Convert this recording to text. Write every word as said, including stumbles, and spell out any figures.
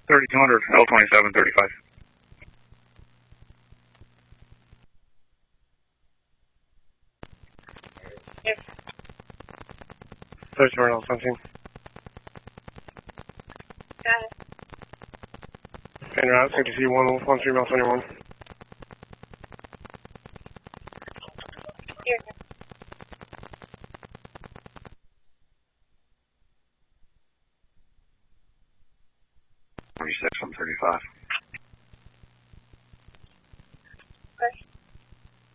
thirty-two hundred, L twenty-seven thirty-five. Yes. thirty-two hundred, L seventeen. Got it. And route, C T C one one three, mile twenty-one. Here. twenty-six, I'm thirty-five.